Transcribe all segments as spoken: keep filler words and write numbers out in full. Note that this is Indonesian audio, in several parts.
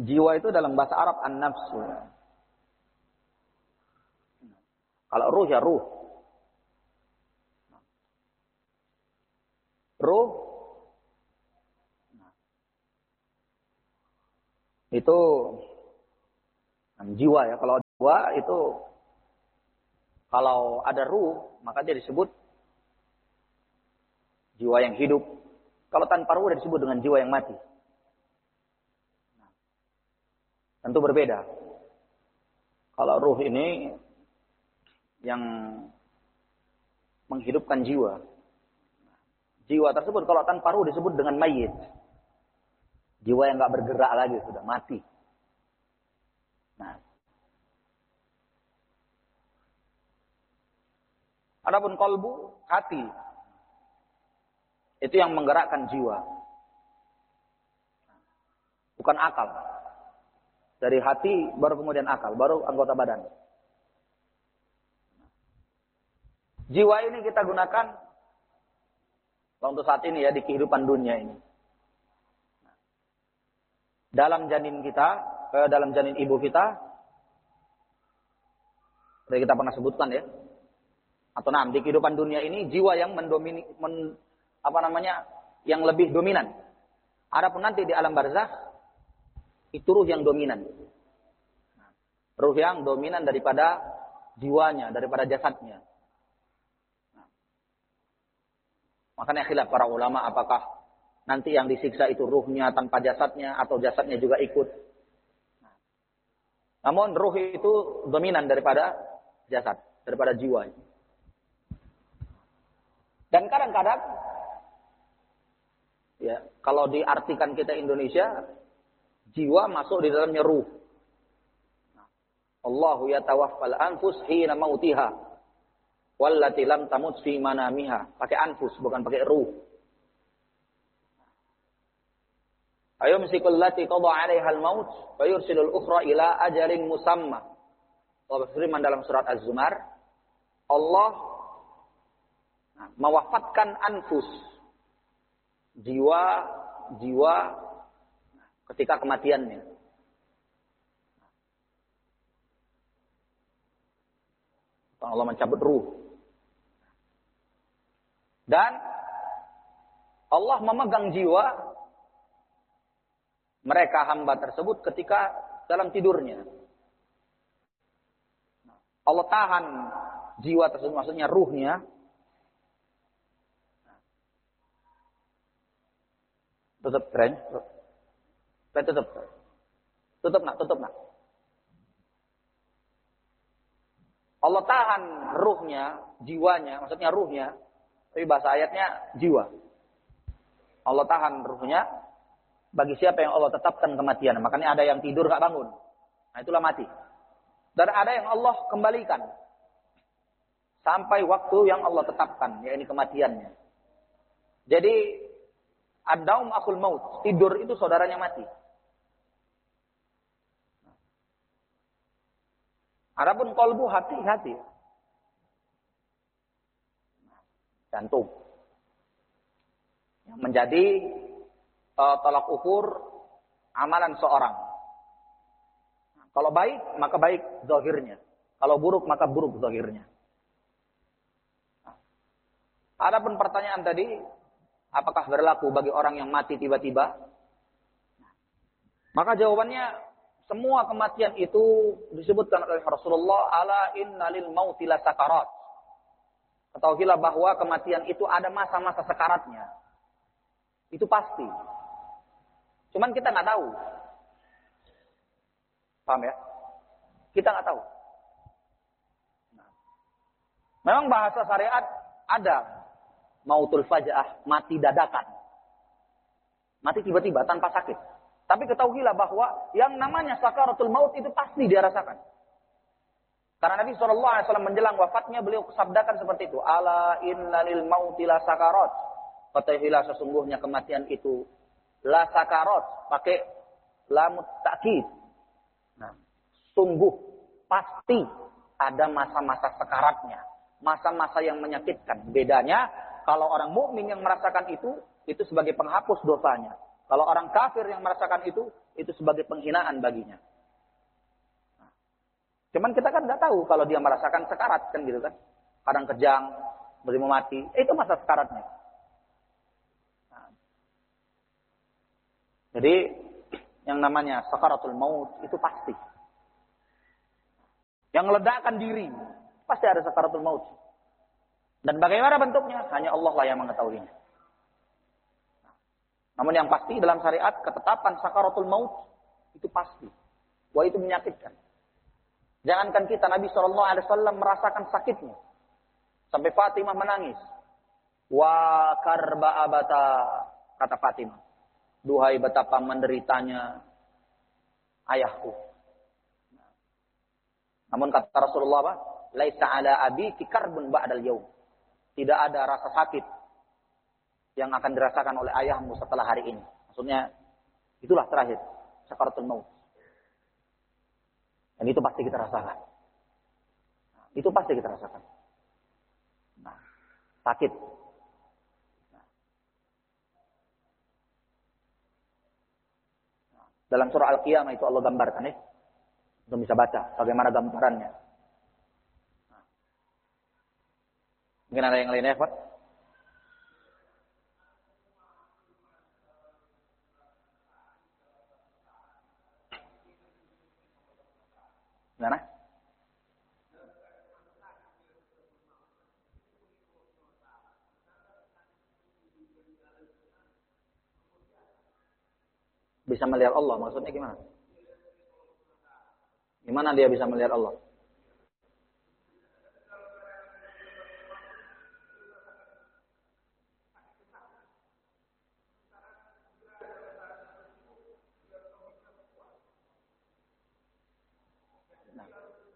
Jiwa itu dalam bahasa Arab an-nafsu. Kalau ruh ya ruh. Ruh itu jiwa ya. Kalau jiwa itu kalau ada ruh maka dia disebut jiwa yang hidup. Kalau tanpa ruh dia disebut dengan jiwa yang mati. Tentu berbeda. Kalau ruh ini yang menghidupkan jiwa. Jiwa tersebut kalau tanpa ruh disebut dengan mayit. Jiwa yang nggak bergerak lagi, sudah mati. Nah. Adapun qalbu, hati. Itu yang menggerakkan jiwa. Bukan akal. Dari hati baru kemudian akal, baru anggota badan. Jiwa ini kita gunakan untuk saat ini ya di kehidupan dunia ini. Dalam janin kita, eh, dalam janin ibu kita, seperti kita pernah sebutkan ya, atau nah di kehidupan dunia ini jiwa yang mendomini, men, apa namanya, yang lebih dominan. Adapun nanti di alam barzakh itu ruh yang dominan, ruh yang dominan daripada jiwanya, daripada jasadnya. Makanya khilaf para ulama apakah nanti yang disiksa itu ruhnya tanpa jasadnya atau jasadnya juga ikut. Namun ruh itu dominan daripada jasad, daripada jiwa. Dan kadang-kadang ya, kalau diartikan kita Indonesia, jiwa masuk di dalamnya ruh. Allahu yatawaffal anfus hina mautiha wallati lam tamut fi manamiha. Pakai anfus bukan pakai ruh. Ayumsikul lati qada 'alaiha al-maut wa yursilul ukhra ila ajalin musamma. Allah berfirman dalam surat Az-Zumar, Allah mewafatkan anfus, jiwa jiwa ketika kematiannya. Allah mencabut ruh. Dan Allah memegang jiwa mereka hamba tersebut ketika dalam tidurnya. Allah tahan jiwa tersebut, maksudnya ruhnya. Tutup, keren. Tutup. Tutup nak, tutup nak. Allah tahan ruhnya, jiwanya, maksudnya ruhnya. Tapi bahasa ayatnya jiwa. Allah tahan ruhnya bagi siapa yang Allah tetapkan kematian. Makanya ada yang tidur gak bangun. Nah itulah mati. Dan ada yang Allah kembalikan. Sampai waktu yang Allah tetapkan. Yaitu kematiannya. Jadi ad-daum akhul maut. Tidur itu saudaranya mati. Adapun qalbu, hati-hati. Jantung. Yang menjadi uh, tolak ukur amalan seorang. Nah, kalau baik, maka baik zahirnya. Kalau buruk, maka buruk zahirnya. Nah, adapun pertanyaan tadi, apakah berlaku bagi orang yang mati tiba-tiba? Maka jawabannya, semua kematian itu disebutkan oleh Rasulullah, ala innalil mauti la sakarat. Ketahuilah bahwa kematian itu ada masa-masa sekaratnya. Itu pasti. Cuman kita nggak tahu. Paham ya? Kita nggak tahu. Nah. Memang bahasa syariat ada mautul faja'ah, mati dadakan. Mati tiba-tiba tanpa sakit. Tapi ketahuilah bahwa yang namanya sakaratul maut itu pasti dia rasakan. Karena Nabi shallallahu alaihi wasallam menjelang wafatnya beliau sabdakan seperti itu. Ala innalil mauti la sakarat. Ketahuilah sesungguhnya kematian itu la sakarat. Pakai lamut ta'kid. Nah, sungguh pasti ada masa-masa sekaratnya. Masa-masa yang menyakitkan. Bedanya kalau orang mukmin yang merasakan itu, itu sebagai penghapus dosanya. Kalau orang kafir yang merasakan itu, itu sebagai penghinaan baginya. Nah, cuman kita kan nggak tahu kalau dia merasakan sekarat kan gitu kan. Kadang kejang, berarti mau mati. Eh, itu masa sekaratnya. Nah, jadi yang namanya sakaratul maut itu pasti. Yang meledakkan diri, pasti ada sakaratul maut. Dan bagaimana bentuknya? Hanya Allah lah yang mengetahuinya. Namun yang pasti dalam syariat, ketetapan sakaratul maut itu pasti. Wah, itu menyakitkan. Jangankan kita, Nabi shallallahu alaihi wasallam merasakan sakitnya. Sampai Fatimah menangis. Wa karba abata, kata Fatimah. Duhai betapa menderitanya ayahku. Namun kata Rasulullah apa? Laisa ala abiki karbun ba'dal yaum. Tidak ada rasa sakit yang akan dirasakan oleh ayahmu setelah hari ini. Maksudnya, itulah terakhir. Sakaratul maut. Dan itu pasti kita rasakan. Nah, itu pasti kita rasakan. Nah, sakit. Nah. Dalam surah Al-Qiyamah itu Allah gambarkan ya. Untuk bisa baca bagaimana gambarannya. Nah. Mungkin ada yang lainnya, Pak? Gimana? Bisa melihat Allah, maksudnya gimana? Gimana dia bisa melihat Allah? Nah.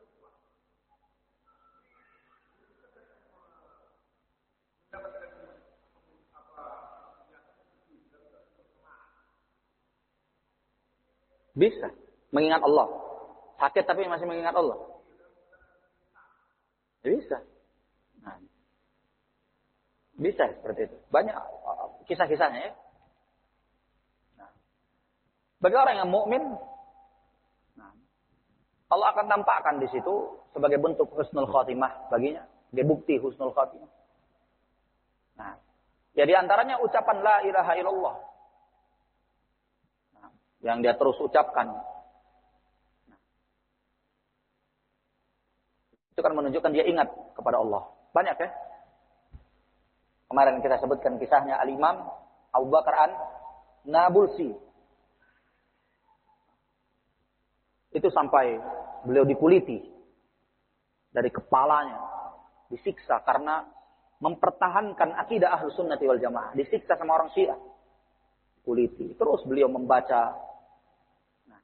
Bisa mengingat Allah. Sakit tapi masih mengingat Allah. Bisa. Nah. Bisa seperti itu. Banyak kisah-kisahnya ya. Nah. Bagi orang yang mukmin, nah, Allah akan tampakkan di situ sebagai bentuk husnul khotimah baginya, sebagai bukti husnul khotimah. Nah, ya di antaranya ucapan la ilaha illallah. Nah, yang dia terus ucapkan. Nah, itu kan menunjukkan dia ingat kepada Allah. Banyak ya. Kemarin kita sebutkan kisahnya Al-Imam Abu Bakar An-Nabulsi. Itu sampai beliau dikuliti dari kepalanya, disiksa karena mempertahankan akidah Ahlus Sunnah wal Jamaah, disiksa sama orang Syiah. Kuliti. Terus beliau membaca nah,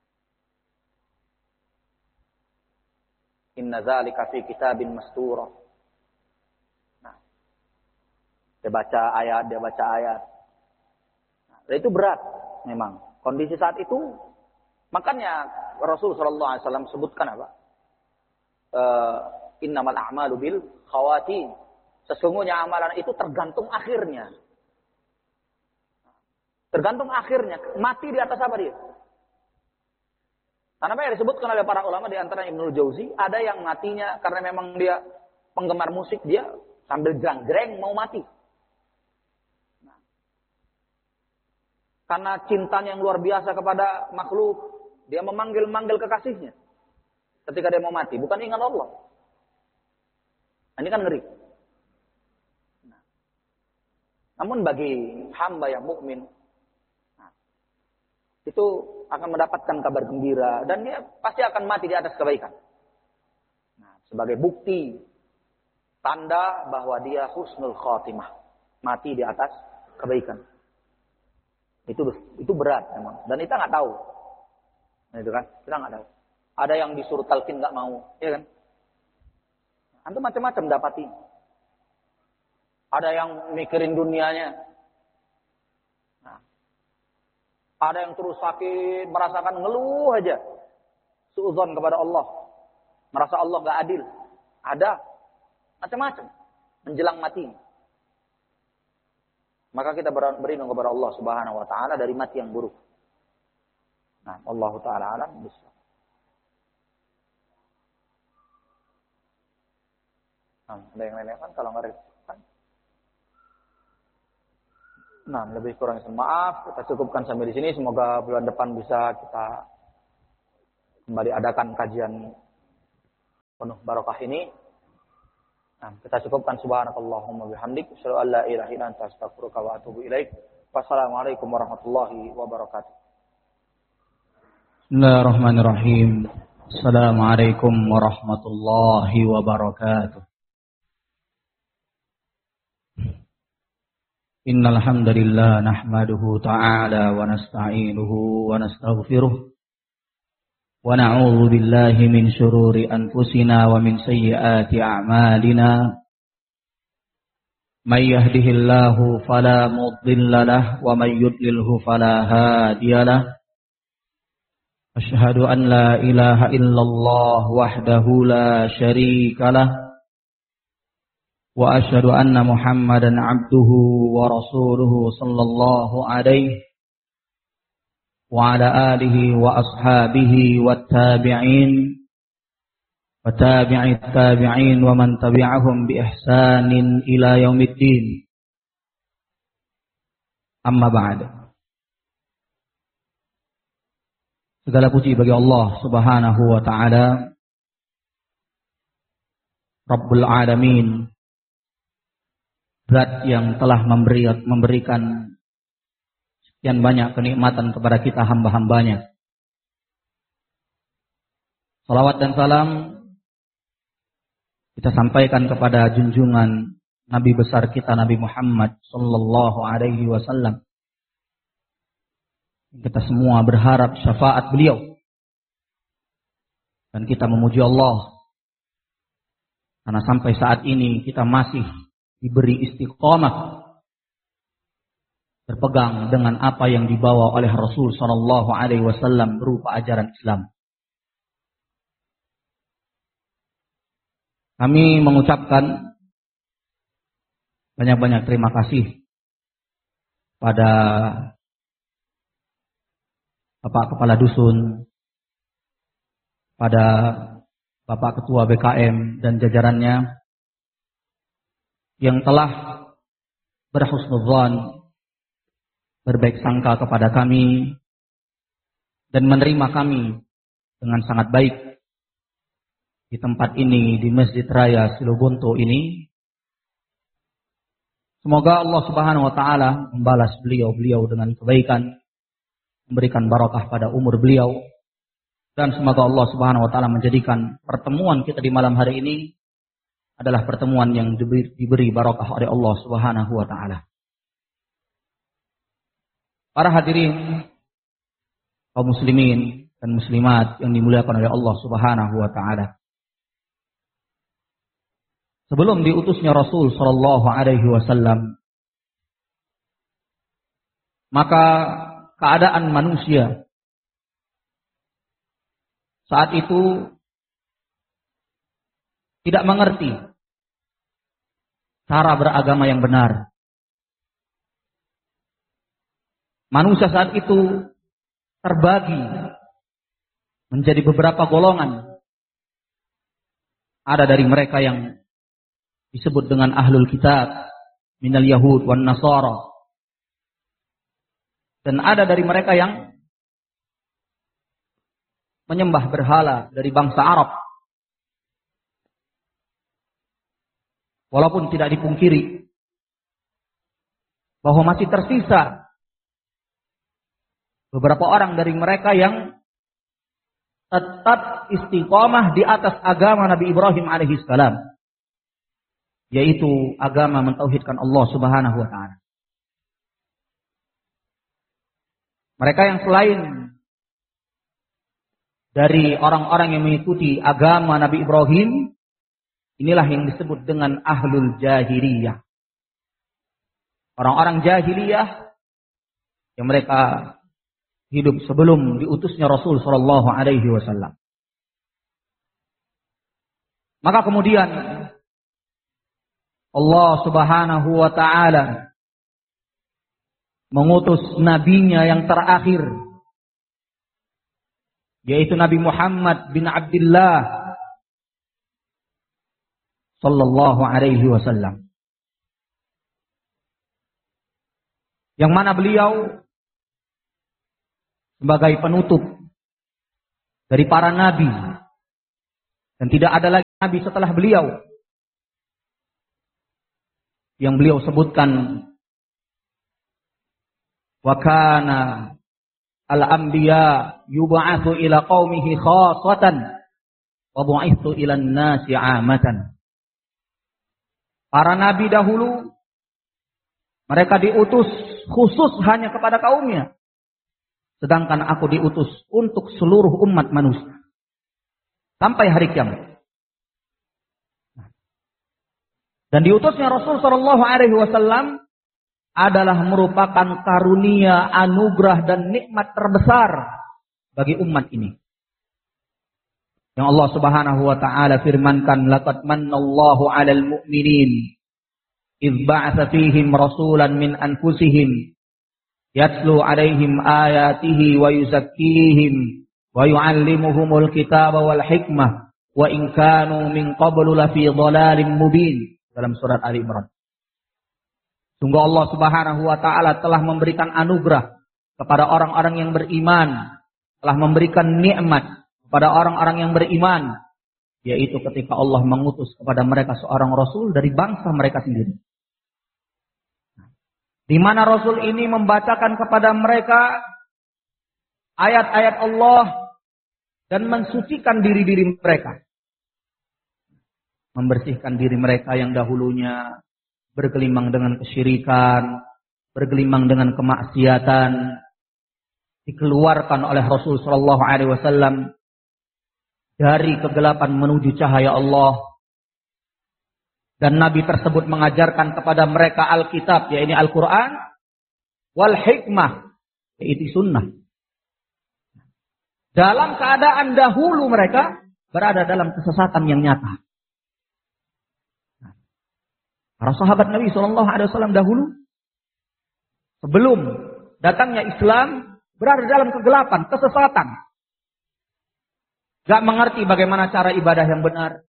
Inna dzalika fi kitabin masturah. Nah, dia baca ayat, dia baca ayat. Nah, itu berat memang. Kondisi saat itu, makanya Rasul sallallahu alaihi wasallam sebutkan apa? Uh, Innamal a'malu bil khawatim. Sesungguhnya amalan itu tergantung akhirnya. Tergantung akhirnya. Mati di atas apa dia? Karena apa yang disebutkan oleh para ulama di antara Ibnul Jauzi, ada yang matinya karena memang dia penggemar musik, dia sambil jang-jreng mau mati. Nah, karena cintanya yang luar biasa kepada makhluk, dia memanggil-manggil kekasihnya ketika dia mau mati, bukan ingat Allah. Nah, ini kan ngeri. Nah, namun bagi hamba yang mukmin, nah, itu akan mendapatkan kabar gembira dan dia pasti akan mati di atas kebaikan. Nah, sebagai bukti tanda bahwa dia husnul khotimah, mati di atas kebaikan. Itu itu berat memang dan kita nggak tahu. Nah, itu kan kita nggak tahu. Ada yang disuruh talqin nggak mau, ya kan? Antum macam-macam dapati. Ada yang mikirin dunianya. Nah, ada yang terus sakit, merasakan ngeluh aja. Suudzon kepada Allah. Merasa Allah nggak adil. Ada macam-macam menjelang mati. Maka kita berlindung kepada Allah Subhanahu wa taala dari mati yang buruk. Nah, Allah taala alam bisa. Nah, ada yang lain kan kalau nggak kan? Nah, lebih kurang maaf, kita cukupkan sampai di sini. Semoga bulan depan bisa kita kembali adakan kajian penuh barokah ini. Nah, kita cukupkan subhanakallahumma bihamdik, asyhadu an la ilaha illa anta astaghfiruka wa atubu ilaik. Wassalamualaikum warahmatullahi wabarakatuh. Bismillahirrahmanirrahim. Assalamualaikum warahmatullahi wabarakatuh. Innal hamdalillah nahmaduhu ta'ala wa nasta'inuhu wa nastaghfiruh wa na'udzu billahi min shururi anfusina wa min sayyiati a'malina. May yahdihillahu fala mudilla lahu wa may yudlilhu fala hadiya lahu. Asyhadu an la ilaha illallah wahdahu la syarika lahu wa asyhadu anna Muhammadan abduhu wa rasuluhu sallallahu alaihi wa ala alihi wa ashabihi wat tabi'in wa tabi'it tabi'in wa man tabi'ahum bi ihsanin ila yaumiddin. Amma ba'd. Segala puji bagi Allah Subhanahu wa taala, Rabbul Alamin, Zat yang telah memberi, memberikan sekian banyak kenikmatan kepada kita hamba-hambanya. Salawat dan salam kita sampaikan kepada junjungan Nabi besar kita Nabi Muhammad sallallahu alaihi wasallam. Kita semua berharap syafaat beliau. Dan kita memuji Allah karena sampai saat ini kita masih diberi istiqamah berpegang dengan apa yang dibawa oleh Rasul sallallahu alaihi wasallam berupa ajaran Islam. Kami mengucapkan banyak-banyak terima kasih pada Bapak Kepala Dusun, pada Bapak Ketua B K M dan jajarannya yang telah berhusnudzon, berbaik sangka kepada kami dan menerima kami dengan sangat baik di tempat ini, di Masjid Raya Silobonto ini. Semoga Allah Subhanahu wa taala membalas beliau-beliau dengan kebaikan, memberikan barakah pada umur beliau, dan semoga Allah Subhanahu wa taala menjadikan pertemuan kita di malam hari ini adalah pertemuan yang diberi, diberi barakah oleh Allah Subhanahu wa taala. Para hadirin kaum muslimin dan muslimat yang dimuliakan oleh Allah Subhanahu wa taala. Sebelum diutusnya Rasul sallallahu alaihi wasallam, maka keadaan manusia saat itu tidak mengerti cara beragama yang benar. Manusia saat itu terbagi menjadi beberapa golongan. Ada dari mereka yang disebut dengan ahlul kitab, minal yahud wan nasara. Dan ada dari mereka yang menyembah berhala dari bangsa Arab. Walaupun tidak dipungkiri bahwa masih tersisa beberapa orang dari mereka yang tetap istiqomah di atas agama Nabi Ibrahim alaihissalam, yaitu agama mentauhidkan Allah Subhanahu wa taala. Mereka yang selain dari orang-orang yang mengikuti agama Nabi Ibrahim, inilah yang disebut dengan ahlul jahiliyah. Orang-orang jahiliyah yang mereka hidup sebelum diutusnya Rasul sallallahu alaihi wasallam. Maka kemudian Allah Subhanahu wa taala mengutus nabinya yang terakhir, yaitu Nabi Muhammad bin Abdullah sallallahu alaihi wasallam, yang mana beliau sebagai penutup dari para nabi, dan tidak ada lagi nabi setelah beliau, yang beliau sebutkan, wa kana al-anbiya yub'atsu ila qaumihi khassatan wa bu'itsu ila an-nasi 'amatan. Para nabi dahulu mereka diutus khusus hanya kepada kaumnya, sedangkan aku diutus untuk seluruh umat manusia sampai hari kiamat. Dan diutusnya Rasul sallallahu alaihi wasallam adalah merupakan karunia, anugerah dan nikmat terbesar bagi umat ini. Yang Allah Subhanahu wa taala firmankan, laqad mannallahu 'alal mu'minin idz ba'atsa fihim rasulan min anfusihim yatlu 'alaihim ayatihi wa yuzakkihim wa yu'allimuhumul kitaba wal hikmah wa in kanu min qablu lafi dhalalin mubin, dalam surat Ali Imran. Sungguh Allah Subhanahu wa taala telah memberikan anugerah kepada orang-orang yang beriman, telah memberikan nikmat kepada orang-orang yang beriman, yaitu ketika Allah mengutus kepada mereka seorang rasul dari bangsa mereka sendiri, di mana rasul ini membacakan kepada mereka ayat-ayat Allah dan mensucikan diri-diri mereka, membersihkan diri mereka yang dahulunya bergelimang dengan kesyirikan, bergelimang dengan kemaksiatan, dikeluarkan oleh Rasul sallallahu alaihi wasallam dari kegelapan menuju cahaya Allah. Dan Nabi tersebut mengajarkan kepada mereka Alkitab, yaitu Al-Quran, wal hikmah, yaitu sunnah. Dalam keadaan dahulu mereka berada dalam kesesatan yang nyata. Para sahabat Nabi sallallahu alaihi wasallam dahulu, sebelum datangnya Islam, berada dalam kegelapan, kesesatan. Gak mengerti bagaimana cara ibadah yang benar.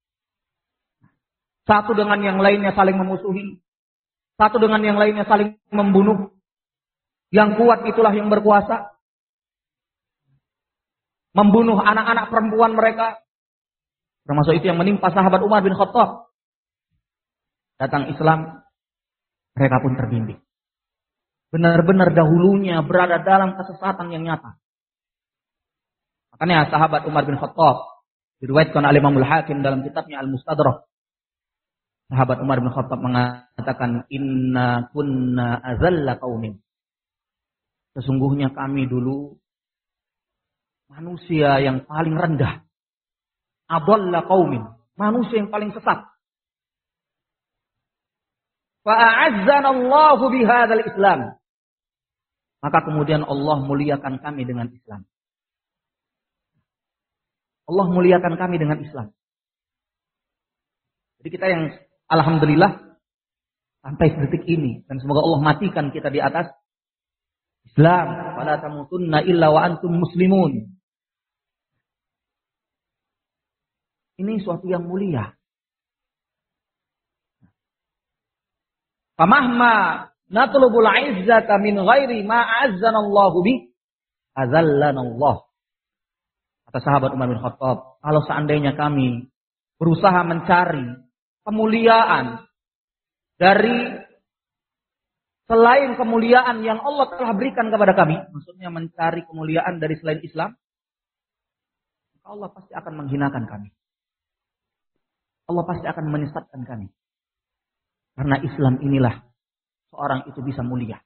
Satu dengan yang lainnya saling memusuhi. Satu dengan yang lainnya saling membunuh. Yang kuat itulah yang berkuasa. Membunuh anak-anak perempuan mereka. Termasuk itu yang menimpa sahabat Umar bin Khattab. Datang Islam, mereka pun terbimbing. Benar-benar dahulunya berada dalam kesesatan yang nyata. Makanya sahabat Umar bin Khattab, diriwayatkan oleh Imam Al-Hakim dalam kitabnya Al-Mustadrak. Sahabat Umar bin Khattab mengatakan, inna kunna azalla qaumin. Sesungguhnya kami dulu manusia yang paling rendah. Adalla qaumin, manusia yang paling sesat. Fa'azzana Allahu bihadzal Islam. Maka kemudian Allah muliakan kami dengan Islam. Allah muliakan kami dengan Islam. Jadi kita yang alhamdulillah sampai detik ini, dan semoga Allah matikan kita di atas Islam. Wala tamutunna illa wa antum muslimun. Ini suatu yang mulia. Famahma natlubul izzata min ghairi ma azzanallahu bi azallanallah. Kata sahabat Umar bin Khattab, kalau seandainya kami berusaha mencari kemuliaan dari selain kemuliaan yang Allah telah berikan kepada kami, maksudnya mencari kemuliaan dari selain Islam, maka Allah pasti akan menghinakan kami. Allah pasti akan menyesatkan kami. Karena Islam inilah seorang itu bisa mulia.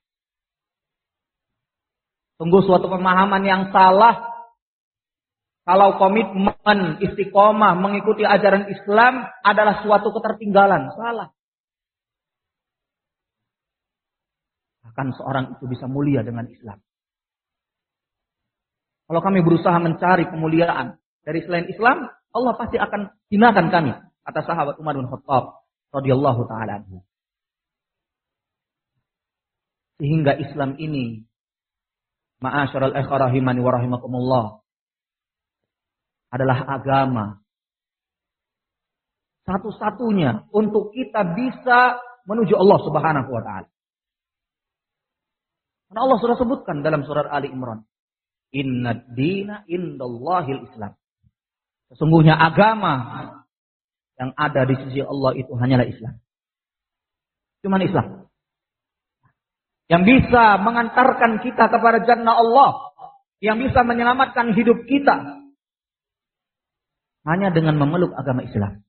Sungguh suatu pemahaman yang salah kalau komitmen istiqomah mengikuti ajaran Islam adalah suatu ketertinggalan. Salah. Bahkan seorang itu bisa mulia dengan Islam. Kalau kami berusaha mencari kemuliaan dari selain Islam, Allah pasti akan hinakan kami. Kata sahabat Umar bin Khattab radhiyallahu taala anhu. Sehingga Islam ini, ma'asyiral ikhwah rahimani wa rahimakumullah, adalah agama satu-satunya untuk kita bisa menuju Allah Subhanahu wa taala. Karena Allah sudah sebutkan dalam surat Ali Imran, Inna dina indallahil Islam. Sesungguhnya agama yang ada di sisi Allah itu hanyalah Islam. Cuman Islam. Yang bisa mengantarkan kita kepada jannah Allah. Yang bisa menyelamatkan hidup kita. Hanya dengan memeluk agama Islam.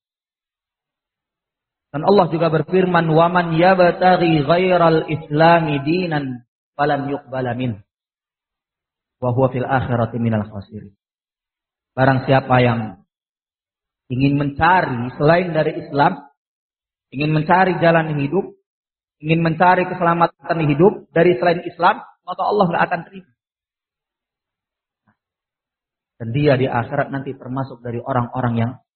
Dan Allah juga berfirman, وَمَنْ يَبْتَغِي غَيْرَ الْإِسْلَامِ دِينًا فَلَنْ يُقْبَلَ مِنْهُ وَهُوَ فِي الْآخِرَةِ مِنَ الْخَاسِرِينَ. Barang siapa yang ingin mencari selain dari Islam, ingin mencari jalan hidup, ingin mencari keselamatan hidup dari selain Islam, maka Allah tidak akan terima. Dan dia di akhirat nanti termasuk dari orang-orang yang